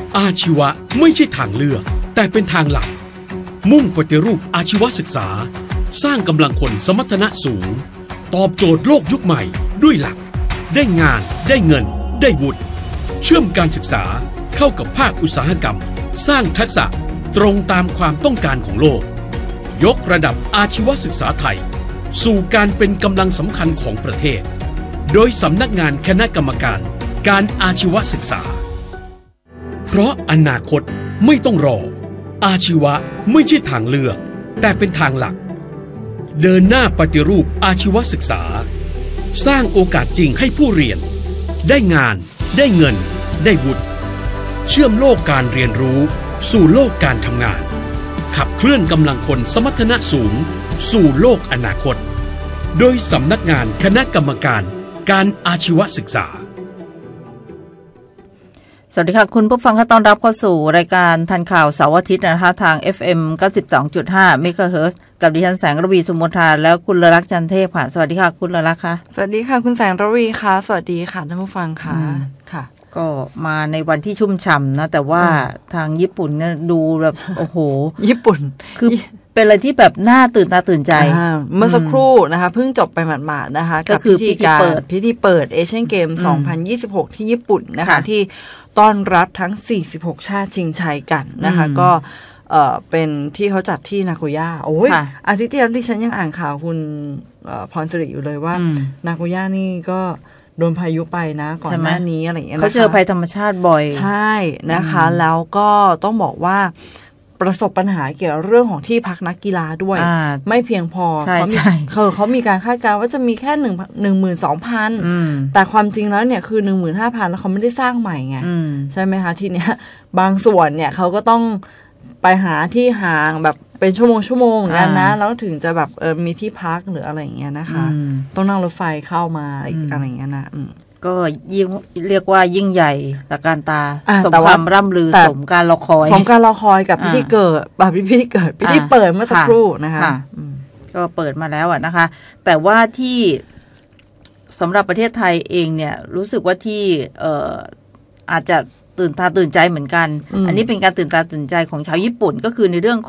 อาชีวะไม่ใช่ทางเลือกแต่เป็นทางหลักมุ่งปฏิรูปอาชีวศึกษาสร้างกำลังคนสมรรถนะสูงตอบโจทย์โลกยุคใหม่ด้วยหลักได้งานได้เงินได้วุฒิเชื่อมการศึกษาเข้ากับภาคอุตสาหกรรมสร้างทักษะตรงตามความต้องการของโลกยกระดับอาชีวศึกษาไทยสู่การเป็นกำลังสำคัญของประเทศโดยสำนักงานคณะกรรมการอาชีวศึกษาเพราะอนาคตไม่ต้องรออาชีวะไม่ใช่ทางเลือกแต่เป็นทางหลักเดินหน้าปฏิรูปอาชีวศึกษาสร้างโอกาสจริงให้ผู้เรียนได้งานได้เงินได้วุฒิเชื่อมโลกการเรียนรู้สู่โลกการทำงานขับเคลื่อนกำลังคนสมรรถนะสูงสู่โลกอนาคตโดยสำนักงานคณะกรรมการอาชีวศึกษาสวัสดีค่ะคุณผู้ฟังต้อนรับเข้าสู่รายการทันข่าวเสาร์อาทิตย์นะคะทาง FM 92.5 MHz กับดิฉันแสงระวีสุโมทาแล้วคุณเลรักษ์จันเทพค่ะสวัสดีค่ะคุณเลรักษ์ค่ะสวัสดีค่ะคุณแสงระวีค่ะสวัสดีค่ะท่านผู้ฟังค่ะค่ะก็มาในวันที่ชุ่มฉ่ำนะแต่ว่าทางญี่ปุ่นเนี่ยดูแบบโอ้โหญี่ปุ่นคือเป็นอะไรที่แบบน่าตื่นตาตื่นใจเมื่อสักครู่นะคะเพิ่งจบไปหมาดๆนะคะกับพิธีเปิดเอเชียนเกม 2026 ที่ญี่ปุ่นนะคะที่ต้อนรับทั้ง46ชาติชิงชัยกันนะคะก็เป็นที่เขาจัดที่นาโกย่าโอ้ยอาทิตย์ที่แล้วดิฉันยังอ่านข่าวคุณพรสิริอยู่เลยว่านาโกย่านี่ก็โดนพายุไปนะก่อนหน้านี้อะไรอย่างเงี้ยเขาเจอภัยธรรมชาติบ่อยใช่นะคะแล้วก็ต้องบอกว่าประสบปัญหาเกี่ยวกับเรื่องของที่พักนักกีฬาด้วยไม่เพียงพอเขามีการคาดการณ์ว่าจะมีแค่ 12,000 แต่ความจริงแล้วเนี่ยคือ 15,000 แล้วเขาไม่ได้สร้างใหม่ไงใช่ไหมคะทีเนี้ยบางส่วนเนี่ยเขาก็ต้องไปหาที่ห่างแบบเป็นชั่วโมงกันนะแล้วถึงจะแบบมีที่พักหรืออะไรอย่างเงี้ยนะคะต้องนั่งรถไฟเข้ามาอะไรอย่างเงี้ยนะก็ยิ่งเรียกว่ายิ่งใหญ่ตระการตาสมความร่ำลือสมการรอคอยกับพิธีเปิดเมื่อสักครู่นะคะก็เปิดมาแล้วนะคะแต่ว่าที่สำหรับประเทศไทยเองเนี่ยรู้สึกว่าที่อาจจะตื่นตาตื่นใจเหมือนกันอันนี้เป็นการตื่นตาตื่นใจของชาวญี่ปุ่นก็คือในเรื่อง